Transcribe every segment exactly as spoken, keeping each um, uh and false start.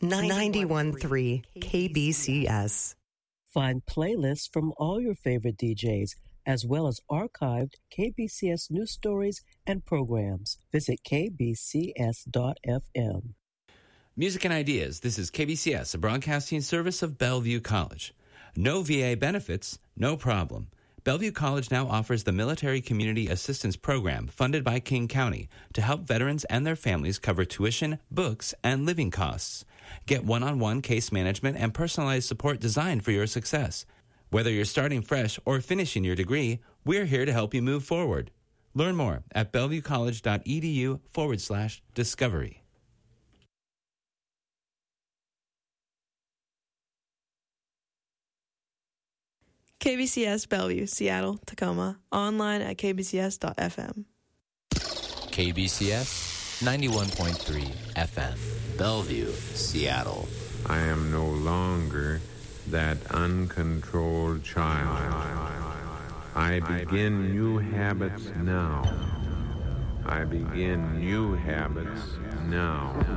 ninety-one point three K B C S. Find playlists from all your favorite D Js, as well as archived K B C S news stories and programs. Visit k b c s dot f m. Music and Ideas. This is K B C S, a broadcasting service of Bellevue College. No V A benefits, no problem. Bellevue College now offers the Military Community Assistance Program funded by King County to help veterans and their families cover tuition, books, and living costs. Get one-on-one case management and personalized support designed for your success. Whether you're starting fresh or finishing your degree, we're here to help you move forward. Learn more at bellevuecollege.edu forward slash discovery. K B C S Bellevue, Seattle, Tacoma. Online at k b c s dot f m. K B C S ninety-one point three F M, Bellevue, Seattle. I am no longer that uncontrolled child. I begin new habits now. I begin new habits now.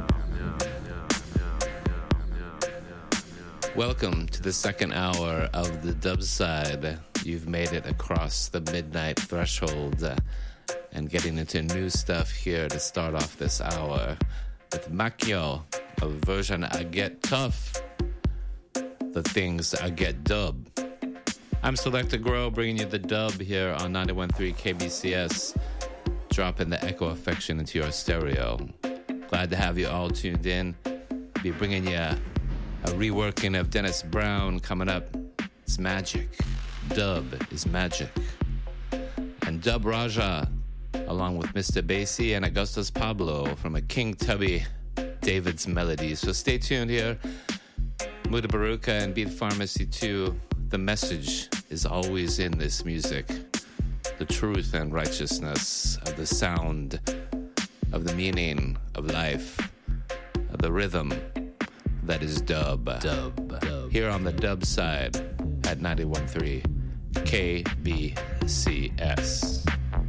Welcome to the second hour of the Dub Side. You've made it across the midnight threshold uh, and getting into new stuff here to start off this hour with Macchio, a version I Get Tough, the things I Get Dub. I'm Selecta Grow, bringing you the dub here on ninety-one point three K B C S, dropping the echo affection into your stereo. Glad to have you all tuned in. Be bringing you a reworking of Dennis Brown coming up. It's magic. Dub is magic. And Dub Raja, along with Mister Basie and Augustus Pablo from a King Tubby David's Melody. So stay tuned here. Muda Baruka and Beat Pharmacy two. The message is always in this music. The truth and righteousness of the sound, of the meaning of life, of the rhythm that is dub. Dub. dub. Here on the dub side at ninety-one point three K B C S.